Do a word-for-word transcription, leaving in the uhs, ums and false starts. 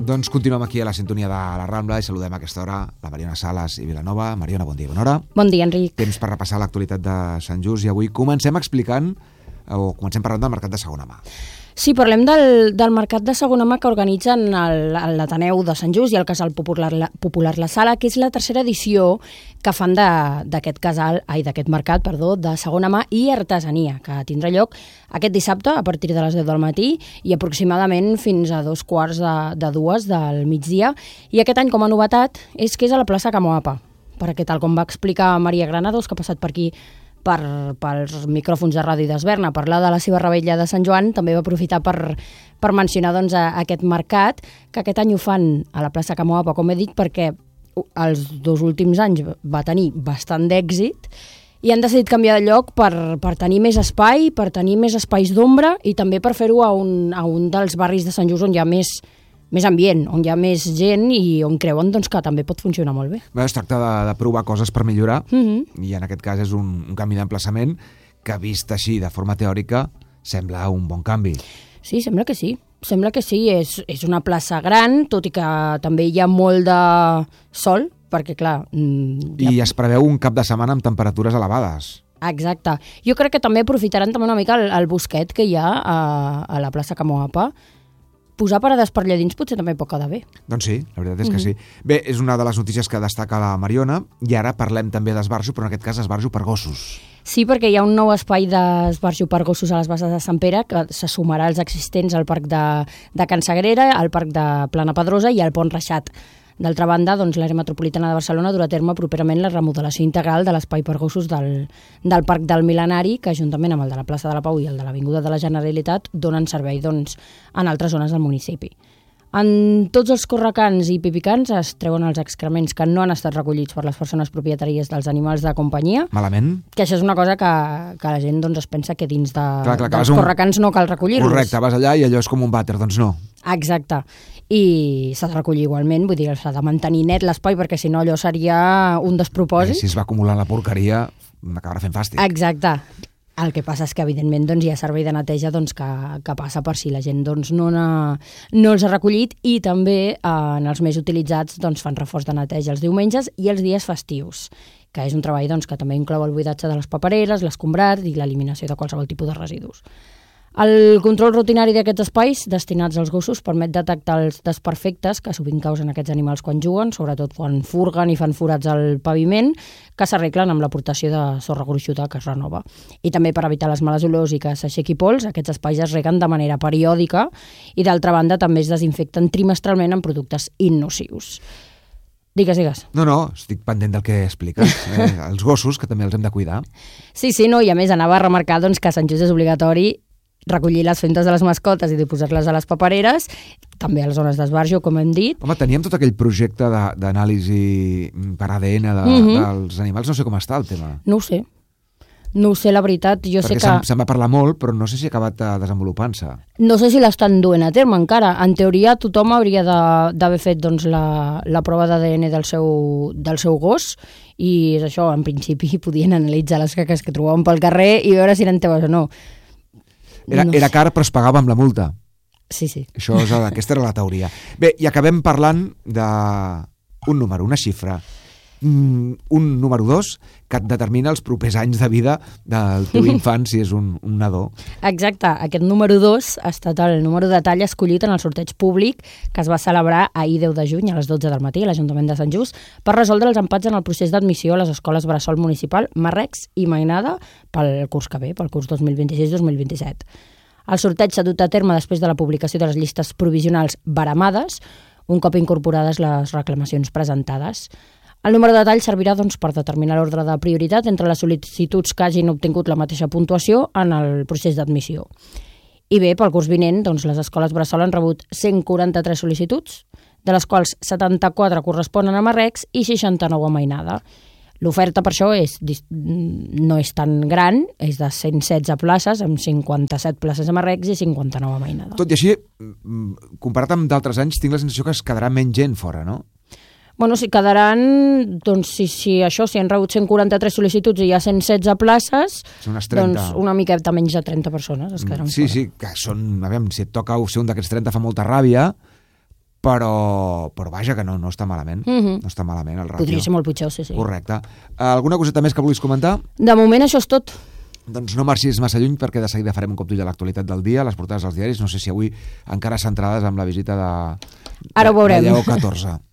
Doncs continuem aquí a la sintonia de la Rambla i saludem a aquesta hora la Mariona Sales i Vilanova. Mariona, bon dia, bona hora. Bon dia, Enric. Temps per repassar l'actualitat de Sant Just i avui comencem explicant o comencem parlant del mercat de segona mà. Sí, parlem del, del mercat de segona mà que organitzen l'Ateneu de Sant Just i el Casal Popular, Popular La Sala, que és la tercera edició que fan d'aquest casal, ai, d'aquest mercat, perdó, de segona mà i artesania, que tindrà lloc aquest dissabte a partir de les deu del matí i aproximadament fins a dos quarts de, de dues del migdia. I aquest any, com a novetat, és que és a la plaça Camoapa, perquè tal com va explicar Maria Granados, que ha passat per aquí per, pels micròfons de Ràdio d'Esberna, parlar de la seva revetlla de Sant Joan, també va aprofitar per, per mencionar doncs, a, a aquest mercat, que aquest any ho fan a la plaça Camoapa, com he dit, perquè els dos últims anys va tenir bastant d'èxit i han decidit canviar de lloc per, per tenir més espai, per tenir més espais d'ombra i també per fer-ho a, un, a un dels barris de Sant Just on hi ha més més ambient, on hi ha més gent i on creuen doncs, que també pot funcionar molt bé. Bé, es tracta de, de provar coses per millorar Mm-hmm. i en aquest cas és un, un canvi d'emplaçament que vist així de forma teòrica sembla un bon canvi. Sí, sembla que sí. Sembla que sí, és, és una plaça gran, tot i que també hi ha molt de sol, perquè clar... I ha... es preveu un cap de setmana amb temperatures elevades. Exacte. Jo crec que també aprofitaran també una mica el, el bosquet que hi ha a, a la plaça Camoapa. Posar parades per allà dins potser també pot quedar bé. Doncs sí, la veritat és que mm-hmm. sí. Bé, és una de les notícies que destaca la Mariona i ara parlem també d'esbarjo, però en aquest cas esbarjo per gossos. Sí, perquè hi ha un nou espai d'esbarjo per gossos a les Basses de Sant Pere que se sumarà als existents al Parc de, de Can Sagrera, al Parc de Plana Pedrosa i al Pont Reixat. D'altra banda, doncs, l'àrea metropolitana de Barcelona durà a terme properament la remodelació integral de l'espai per gossos del, del Parc del Mil·lenari, que juntament amb el de la plaça de la Pau i el de l'Avinguda de la Generalitat donen servei doncs, en altres zones del municipi. En tots els correcans i pipicans es treuen els excrements que no han estat recollits per les persones propietàries dels animals de companyia. Malament. Que això és una cosa que, que la gent doncs, es pensa que dins de, clar, clar, dels un... correcans no cal recollir-los. Correcte, vas allà i allò és com un vàter, doncs no. Exacte. I s'ha de recollir igualment, vull dir, s'ha de mantenir net l'espai perquè si no allò seria un despropòsit. Eh, si es va acumulant la porqueria, acabarà fent fàstic. Exacte. El que passa és que, evidentment, doncs, hi ha servei de neteja doncs, que, que passa per si la gent doncs, no, no els ha recollit i també eh, en els més utilitzats doncs, fan reforç de neteja els diumenges i els dies festius, que és un treball doncs, que també inclou el buidatge de les papereres, l'escombrat i l'eliminació de qualsevol tipus de residus. El control rutinari d'aquests espais destinats als gossos permet detectar els desperfectes que sovint causen aquests animals quan juguen, sobretot quan furguen i fan forats al paviment, que s'arreglen amb l'aportació de sorra gruixuda que es renova. I també per evitar les males olors i que s'aixequi pols, aquests espais es reguen de manera periòdica i d'altra banda també es desinfecten trimestralment amb productes innocius. Digues, digues. No, no, estic pendent del que expliques. Eh, els gossos, que també els hem de cuidar. Sí, sí, no, i a més anava a remarcar doncs, que a Sant Just és obligatori recollir les fentes de les mascotes i dipositar-les a les papereres, també a les zones d'esbarjo, com hem dit. Home, teníem tot aquell projecte d'anàlisi per A D N de, mm-hmm. dels animals, no sé com està el tema. No ho sé. No ho sé, la veritat. Jo Perquè sé que... se'n va parlar molt, però no sé si ha acabat desenvolupant-se. No sé si l'estan duent a terme encara. En teoria, tothom hauria d'haver fet doncs, la, la prova d'A D N del seu, del seu gos i és això, en principi, podien analitzar les caques que trobaven pel carrer i veure si eren teves o no. Era, no era car, però es pagava amb la multa. Sí, sí. Això és, aquesta era la teoria. Bé, i acabem parlant d'un número, una xifra. Mm, un número dos que et determina els propers anys de vida del teu infant, si és un, un nadó. Exacte. Aquest número dos ha estat el número de tall escollit en el sorteig públic que es va celebrar ahir deu de juny a les dotze del matí a l'Ajuntament de Sant Just per resoldre els empats en el procés d'admissió a les escoles bressol municipal Marrecs i Mainada pel curs que ve, pel curs dos mil vint-i-sis dos mil vint-i-set. El sorteig s'ha dut a terme després de la publicació de les llistes provisionals baremades, un cop incorporades les reclamacions presentades. El número de tall servirà doncs, per determinar l'ordre de prioritat entre les sol·licituds que hagin obtingut la mateixa puntuació en el procés d'admissió. I bé, pel curs vinent, doncs, les escoles bressol han rebut cent quaranta-tres sol·licituds, de les quals setanta-quatre corresponen a Marrecs i seixanta-nou a Mainada. L'oferta per això és, no és tan gran, és de cent setze places, amb cinquanta-set places a Marrecs i cinquanta-nou a Mainada. Tot i així, comparat amb d'altres anys, tinc la sensació que es quedarà menys gent fora, no? Bueno, si quedaran, doncs, si, si això, si han rebut cent quaranta-tres sol·licituds i hi ha cent setze places, doncs una miqueta menys de trenta persones es quedaran sí, fora. Sí, sí, que són, a veure, si et toca ser un d'aquests trenta fa molta ràbia, però, però vaja, que no, no està malament. Mm-hmm. No està malament el ràtio. Podria ser molt pitjor, sí, sí. Correcte. Alguna coseta més que vulguis comentar? De moment això és tot. Doncs no marxis massa lluny, perquè de seguida farem un cop d'ull a l'actualitat del dia, les portades dels diaris. No sé si avui encara centrades amb la visita de, Ara ho de, veurem. de Lleó catorze.